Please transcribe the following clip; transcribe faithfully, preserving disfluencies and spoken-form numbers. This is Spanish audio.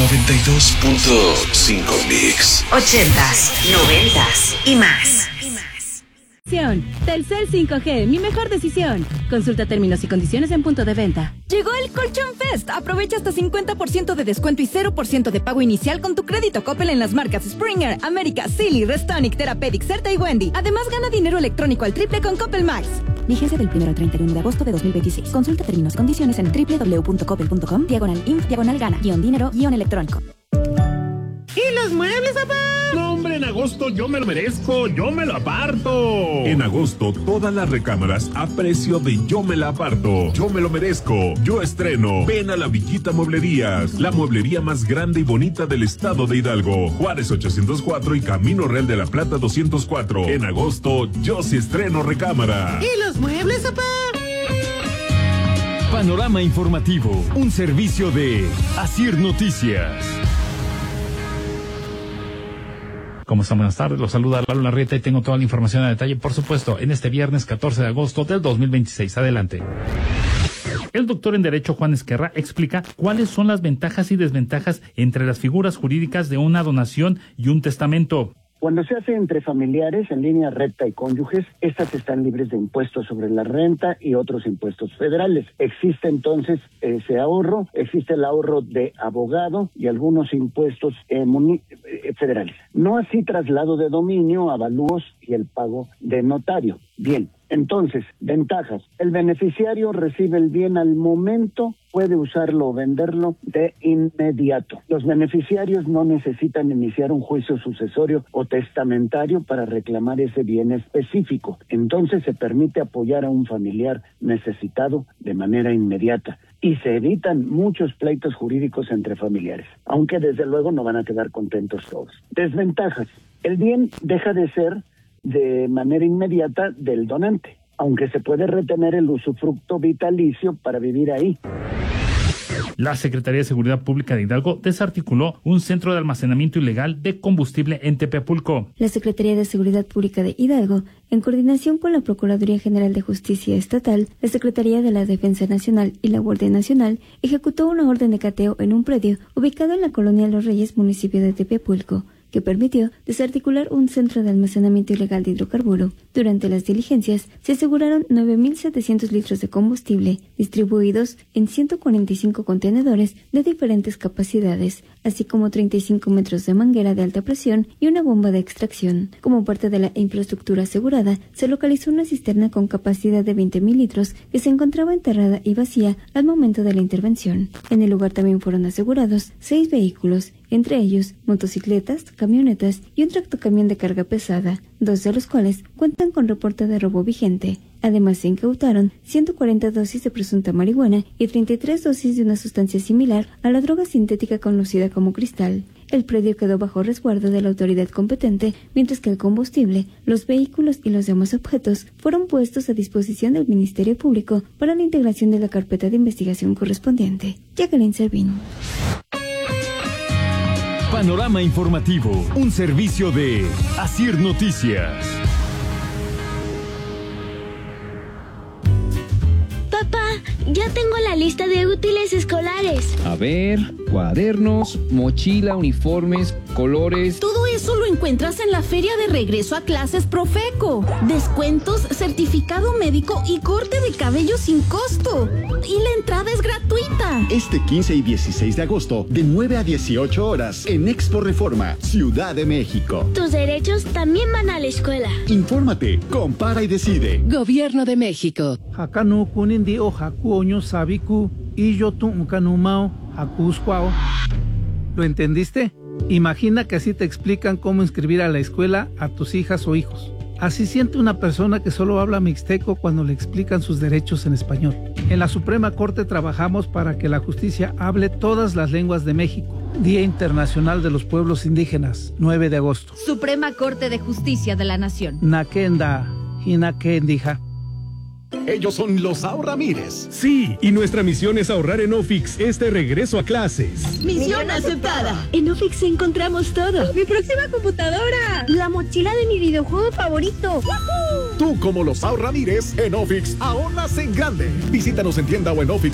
noventa y dos punto cinco Mix. Ochentas, noventas y más. Telcel cinco G, mi mejor decisión. Consulta términos y condiciones en punto de venta. Llegó el Colchón Fest. Aprovecha hasta cincuenta por ciento de descuento y cero por ciento de pago inicial con tu crédito Coppel en las marcas Springer, América, Silly, Restonic, Therapeutic, Certa y Wendy. Además, gana dinero electrónico al triple con Coppel Max. Vigencia del primero al treinta y uno de agosto de dos mil veintiséis. Consulta términos y condiciones en doble u doble u doble u punto coppel punto com, diagonal inf, diagonal gana, guión dinero, guión electrónico. ¿Y los muebles, papá? No, hombre, en agosto yo me lo merezco, yo me lo aparto. En agosto, todas las recámaras a precio de yo me la aparto. Yo me lo merezco, yo estreno. Ven a la Villita Mueblerías, la mueblería más grande y bonita del estado de Hidalgo. Juárez ochocientos cuatro y Camino Real de la Plata doscientos cuatro. En agosto, yo sí estreno recámara. ¿Y los muebles, papá? Panorama informativo, un servicio de Asir Noticias. ¿Cómo están? Buenas tardes, los saluda Lalo Larrieta y tengo toda la información a detalle, por supuesto, en este viernes catorce de agosto del dos mil veintiséis. Adelante. El doctor en Derecho Juan Esquerra explica cuáles son las ventajas y desventajas entre las figuras jurídicas de una donación y un testamento. Cuando se hace entre familiares, en línea recta y cónyuges, estas están libres de impuestos sobre la renta y otros impuestos federales. Existe entonces ese ahorro, existe el ahorro de abogado y algunos impuestos eh, muni- eh, federales. No así traslado de dominio, avalúos y el pago de notario. Bien, entonces, ventajas. El beneficiario recibe el bien al momento, puede usarlo o venderlo de inmediato. Los beneficiarios no necesitan iniciar un juicio sucesorio o testamentario para reclamar ese bien específico. Entonces se permite apoyar a un familiar necesitado de manera inmediata y se evitan muchos pleitos jurídicos entre familiares, aunque desde luego no van a quedar contentos todos. Desventajas. El bien deja de ser de manera inmediata del donante, aunque se puede retener el usufructo vitalicio para vivir ahí. La Secretaría de Seguridad Pública de Hidalgo desarticuló un centro de almacenamiento ilegal de combustible en Tepepulco. La Secretaría de Seguridad Pública de Hidalgo, en coordinación con la Procuraduría General de Justicia Estatal, la Secretaría de la Defensa Nacional y la Guardia Nacional, ejecutó una orden de cateo en un predio ubicado en la colonia Los Reyes, municipio de Tepepulco, que permitió desarticular un centro de almacenamiento ilegal de hidrocarburo. Durante las diligencias se aseguraron nueve mil setecientos litros de combustible distribuidos en ciento cuarenta y cinco contenedores de diferentes capacidades, así como treinta y cinco metros de manguera de alta presión y una bomba de extracción. Como parte de la infraestructura asegurada, se localizó una cisterna con capacidad de veinte mil litros que se encontraba enterrada y vacía al momento de la intervención. En el lugar también fueron asegurados seis vehículos, entre ellos motocicletas, camionetas y un tractocamión de carga pesada, dos de los cuales cuentan con reporte de robo vigente. Además, se incautaron ciento cuarenta dosis de presunta marihuana y treinta y tres dosis de una sustancia similar a la droga sintética conocida como cristal. El predio quedó bajo resguardo de la autoridad competente, mientras que el combustible, los vehículos y los demás objetos fueron puestos a disposición del Ministerio Público para la integración de la carpeta de investigación correspondiente. Jacqueline Servín. Panorama informativo, un servicio de Asir Noticias. Papá, ya tengo la lista de útiles escolares. A ver, cuadernos, mochila, uniformes, colores. Todo eso lo encuentras en la Feria de Regreso a Clases Profeco. Descuentos, certificado médico y corte de cabello sin costo. Y la entrada es gratuita. Este quince y dieciséis de agosto, de nueve a dieciocho horas, en Expo Reforma, Ciudad de México. Tus derechos también van a la escuela. Infórmate, compara y decide. Gobierno de México. Hakanu kunindi o hakuoño sabiku y yo tu unkanumao hakuskwao. ¿Lo entendiste? Imagina que así te explican cómo inscribir a la escuela a tus hijas o hijos. Así siente una persona que solo habla mixteco cuando le explican sus derechos en español. En la Suprema Corte trabajamos para que la justicia hable todas las lenguas de México. Día Internacional de los Pueblos Indígenas, nueve de agosto. Suprema Corte de Justicia de la Nación. Nakenda, Hinakendija. Ellos son los Ahorramires. Sí, y nuestra misión es ahorrar en Ofix este regreso a clases. Misión aceptada. En Ofix encontramos todo. Mi próxima computadora. La mochila de mi videojuego favorito. Tú, como los Ahorramires, en Ofix ahorras en grande. Visítanos en tienda o en ofix